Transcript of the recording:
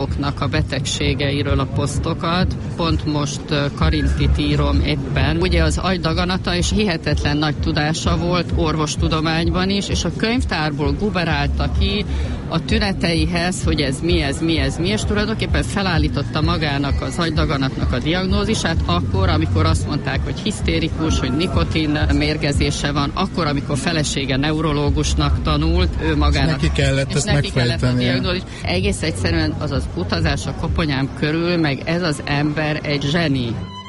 a betegségeiről a posztokat. Pont most Karintit írom éppen. Ugye az agydaganata, és hihetetlen nagy tudása volt orvostudományban is, és a könyvtárból guberálta ki a tüneteihez, hogy ez mi, és tulajdonképpen felállította magának az agydaganatnak a diagnózisát akkor, amikor azt mondták, hogy hisztérikus, hogy nikotin mérgezése van, akkor, amikor felesége neurológusnak tanult, ő magának. Neki kellett ezt megfejteni. Egész egyszerűen az utazás a koponyám körül, meg ez az ember egy zseni.